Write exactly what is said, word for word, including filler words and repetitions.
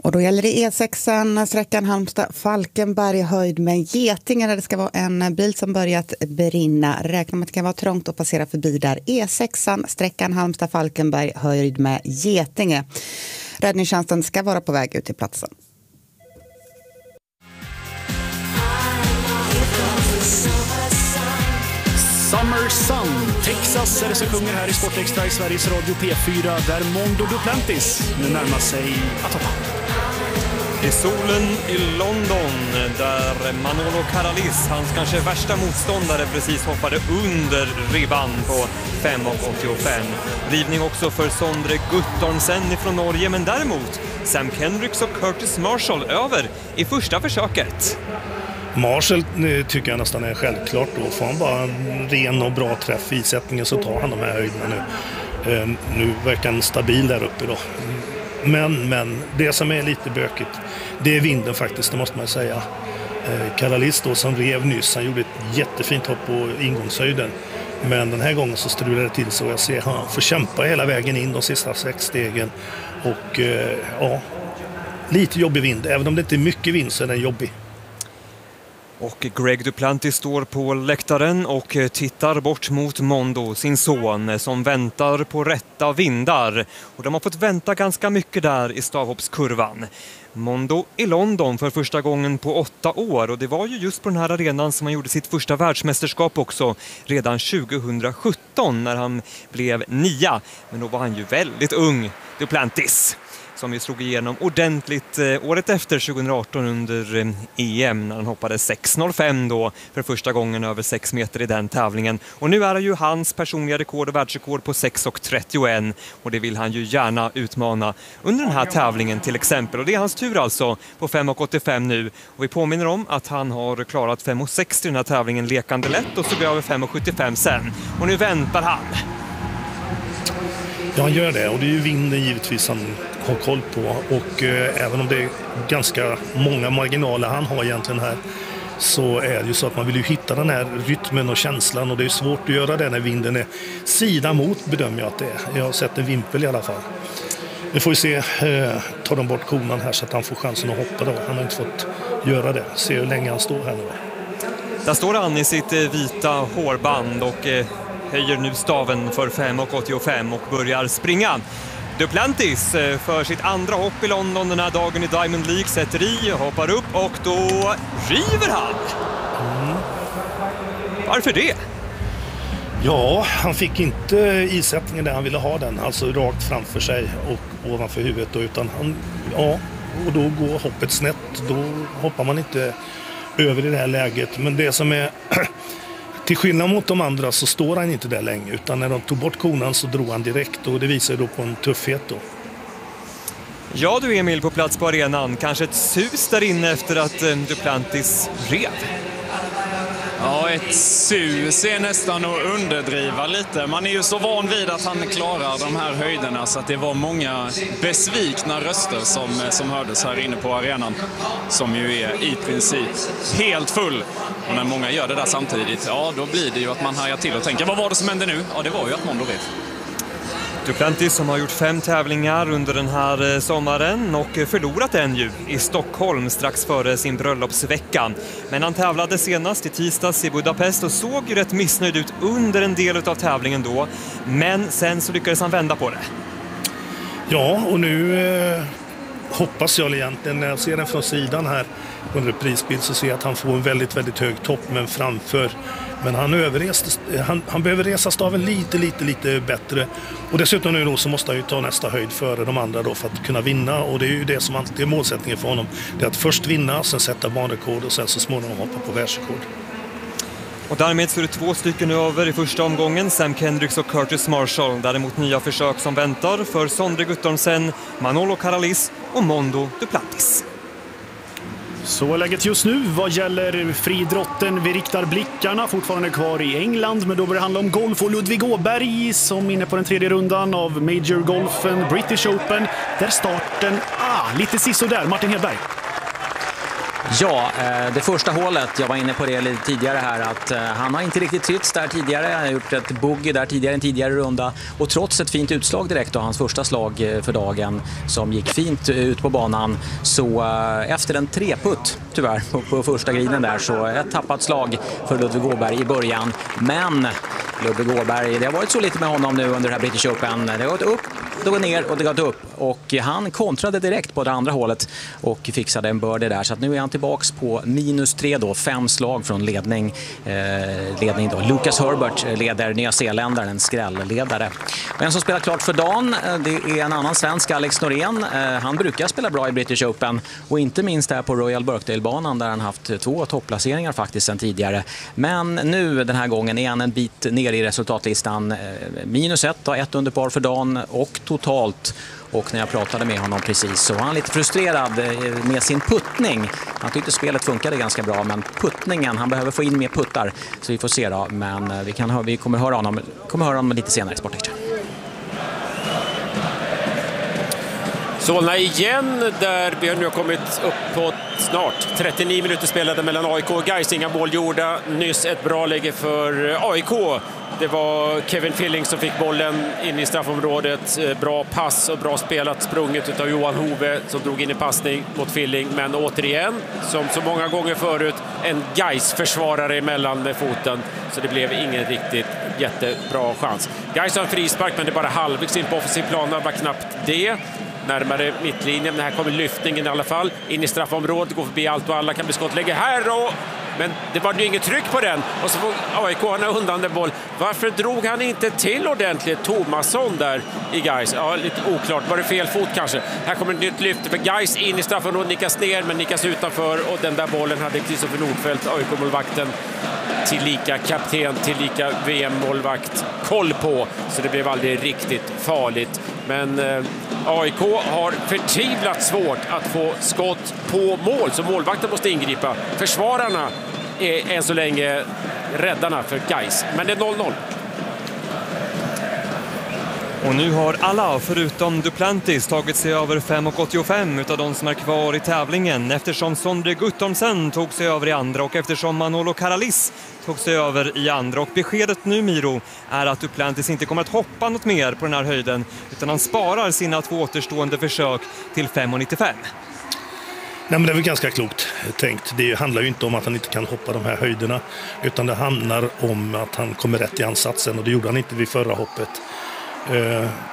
Och då gäller det E sexan, sträckan Halmstad-Falkenberg, höjd med Getinge där det ska vara en bil som börjat brinna. Räknar med att det kan vara trångt att passera förbi där. E sexan, sträckan Halmstad-Falkenberg, höjd med Getinge. Räddningstjänsten ska vara på väg ut till platsen. Summer Sun, Texas är det som sjunger här i Sportextra i Sveriges Radio P fyra, där Mondo Duplantis nu närmar sig att hoppa. I solen i London där Manolo Karalis, hans kanske värsta motståndare, precis hoppade under ribban på fem åttiofem. Rivning också för Sondre Guttormsen från Norge, men däremot Sam Kendricks och Curtis Marshall över i första försöket. Marshall tycker jag nästan är självklart då. Får han bara en ren och bra träff i sättningen så tar han de här höjderna nu. Eh, nu verkar han stabil där uppe då. Men, men det som är lite bökigt, det är vinden faktiskt, det måste man säga. Eh, Karalis då som rev nyss, han gjorde ett jättefint hopp på ingångshöjden. Men den här gången så strulade det till så jag ser han får kämpa hela vägen in de sista sex stegen. Och eh, ja, lite jobbig vind. Även om det inte är mycket vind så är den jobbig. Och Greg Duplantis står på läktaren och tittar bort mot Mondo, sin son, som väntar på rätta vindar. Och de har fått vänta ganska mycket där i stavhoppskurvan. Mondo i London för första gången på åtta år. Och det var ju just på den här arenan som han gjorde sitt första världsmästerskap också redan tjugohundrasjutton när han blev nia. Men då var han ju väldigt ung, Duplantis, som ju slog igenom ordentligt eh, året efter tjugohundraarton under eh, E M när han hoppade sex noll fem då för första gången över sex meter i den tävlingen. Och nu är det ju hans personliga rekord och världsrekord på sex trettioett och det vill han ju gärna utmana under den här tävlingen till exempel. Och det är hans tur alltså på fem åttiofem nu. Och vi påminner om att han har klarat fem sextio i den här tävlingen lekande lätt och så går över fem sjuttiofem sen. Och nu väntar han. Ja, han gör det och det är ju vinden givetvis han har koll på och eh, även om det är ganska många marginaler han har egentligen här så är det ju så att man vill ju hitta den här rytmen och känslan och det är svårt att göra det när vinden är sida mot, bedömer jag att det är. Jag har sett en vimpel i alla fall. Nu får vi se, eh, tar de bort konan här så att han får chansen att hoppa då. Han har inte fått göra det. Se hur länge han står här nu. Där står han i sitt eh, vita hårband och eh, höjer nu staven för fem åttiofem och börjar springa. Duplantis för sitt andra hopp i London den här dagen i Diamond League sätter i, hoppar upp och då river han. Mm. Varför det? Ja, han fick inte isättningen där han ville ha den, alltså rakt framför sig och ovanför huvudet då, utan han, ja, och då går hoppet snett, då hoppar man inte över i det här läget. Men det som är till skillnad mot de andra så står han inte där länge, utan när de tog bort konan så drog han direkt och det visar då på en tuffhet då. Ja du Emil, på plats på arenan, kanske ett sus där inne efter att eh, Duplantis rev. Ja, ett sus är nästan att underdriva lite. Man är ju så van vid att han klarar de här höjderna så att det var många besvikna röster som, som hördes här inne på arenan. Som ju är i princip helt full. Och när många gör det där samtidigt, ja då blir det ju att man hajar till och tänker, vad var det som hände nu? Ja, det var ju att Mondo rev. Duplantis som har gjort fem tävlingar under den här sommaren och förlorat en ju i Stockholm strax före sin bröllopsvecka. Men han tävlade senast i tisdags i Budapest och såg ju rätt missnöjd ut under en del av tävlingen då. Men sen så lyckades han vända på det. Ja, och nu eh, hoppas jag egentligen när jag ser den från sidan här under prisbild så ser jag att han får en väldigt, väldigt hög topp men framför. Men han, överrest, han, han behöver resa staven lite, lite, lite bättre. Och dessutom nu då så måste han ju ta nästa höjd före de andra då för att kunna vinna. Och det är ju det som alltid är målsättningen för honom. Det är att först vinna, sen sätta banrekord och sen så småningom hoppa på världsrekord. Och därmed så är det två stycken över i första omgången, Sam Kendricks och Curtis Marshall. Däremot nya försök som väntar för Sondre Guttormsen, Manolo Karalis och Mondo Duplantis. Så är läget just nu vad gäller fridrotten. Vi riktar blickarna fortfarande kvar i England, men då börjar det handla om golf och Ludvig Åberg som är inne på den tredje rundan av Major Golfen British Open. Där starten, ah, lite sisådär. Martin Hedberg. Ja, det första hålet, jag var inne på det lite tidigare här, att han har inte riktigt sitts där tidigare. Han har gjort ett bogey där tidigare, en tidigare runda. Och trots ett fint utslag direkt, och hans första slag för dagen som gick fint ut på banan, så efter en treputt tyvärr på, på första grinen där, så ett tappat slag för Ludvig Åberg i början. Men Ludvig Åberg, det har varit så lite med honom nu under det här British Open. Det har gått upp, det går ner och det gått upp. Och han kontrade direkt på det andra hålet och fixade en birdie där. Så att nu är han tillbaks på minus tre då, fem slag från ledning. Eh, ledning då. Lucas Herbert leder Nya Zeeländaren, en skrällledare. Men som spelar klart för dagen, det är en annan svensk, Alex Norén. Eh, han brukar spela bra i British Open, och inte minst här på Royal Birkdale-banan där han haft två topplaceringar faktiskt sedan tidigare. Men nu den här gången är han en bit ner i resultatlistan. Eh, minus ett och ett under par för dagen och totalt. Och när jag pratade med honom precis så var han lite frustrerad med sin puttning. Han tyckte spelet funkade ganska bra, men puttningen, han behöver få in mer puttar. Så vi får se då, men vi, kan, vi kommer höra honom, kommer höra honom lite senare i Sportextra. Solna igen, där vi har nu kommit upp på snart trettionio minuter spelade mellan A I K och Gais. Inga mål gjorda. Nyss ett bra läge för A I K. Det var Kevin Filling som fick bollen in i straffområdet. Bra pass och bra spelat, sprunget av Johan Hove som drog in i passning mot Filling. Men återigen, som så många gånger förut, en Gais-försvarare emellan med foten. Så det blev ingen riktigt jättebra chans. Gais har en frispark, men det är bara halvvägs in på offensiv plan. Det var knappt det. Närmare mittlinjen, men här kommer lyftningen i alla fall. In i straffområdet, går förbi allt och alla, kan bli skottläge här och... Men det var ju inget tryck på den. Och så får A I K undan den boll. Varför drog han inte till ordentligt Tomasson där i Gais? Ja, lite oklart. Var det fel fot kanske? Här kommer ett nytt lyft för Gais in i straffområdet. Nickas ner, men nickas utanför. Och den där bollen hade Kristoffer Nordfeldt, A I K-målvakten, tillika kapten, tillika V M-målvakt, koll på. Så det blev aldrig riktigt farligt. Men eh, A I K har förtvivlat svårt att få skott på mål, så målvakten måste ingripa. Försvararna är än så länge räddarna för Gais. Men det är noll noll. Och nu har alla förutom Duplantis tagit sig över fem komma åttiofem utav de som är kvar i tävlingen, eftersom Sondre Guttormsen tog sig över i andra och eftersom Manolo Karalis tog sig över i andra. Och beskedet nu, Miro, är att Duplantis inte kommer att hoppa något mer på den här höjden, utan han sparar sina två återstående försök till fem komma nittiofem. Nej, men det är väl ganska klokt tänkt. Det handlar ju inte om att han inte kan hoppa de här höjderna, utan det handlar om att han kommer rätt i ansatsen, och det gjorde han inte vid förra hoppet.